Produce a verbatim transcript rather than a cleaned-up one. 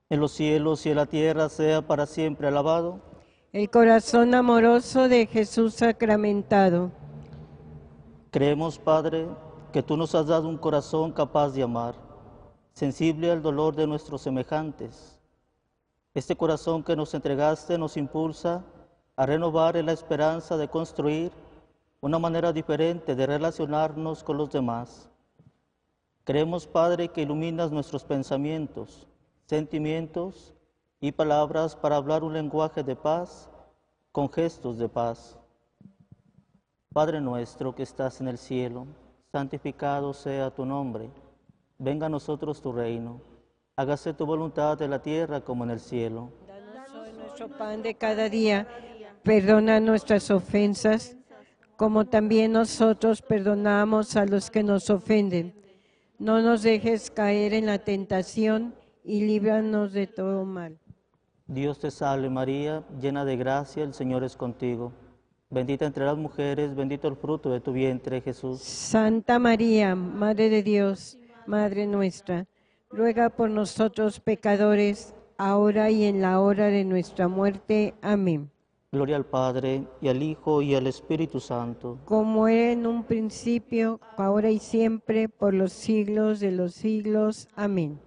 en los cielos y en la tierra sea para siempre alabado. El corazón amoroso de Jesús sacramentado. Creemos, Padre, que tú nos has dado un corazón capaz de amar, sensible al dolor de nuestros semejantes. Este corazón que nos entregaste nos impulsa a renovar en la esperanza de construir una manera diferente de relacionarnos con los demás. Creemos, Padre, que iluminas nuestros pensamientos, sentimientos y palabras para hablar un lenguaje de paz con gestos de paz. Padre nuestro que estás en el cielo, santificado sea tu nombre. Venga a nosotros tu reino. Hágase tu voluntad en la tierra como en el cielo. Danos hoy nuestro pan de cada día. Perdona nuestras ofensas, como también nosotros perdonamos a los que nos ofenden. No nos dejes caer en la tentación y líbranos de todo mal. Dios te salve María, llena de gracia, el Señor es contigo. Bendita entre las mujeres, bendito el fruto de tu vientre, Jesús. Santa María, Madre de Dios, Madre nuestra, ruega por nosotros pecadores, ahora y en la hora de nuestra muerte. Amén. Gloria al Padre, y al Hijo, y al Espíritu Santo. Como era en un principio, ahora y siempre, por los siglos de los siglos. Amén.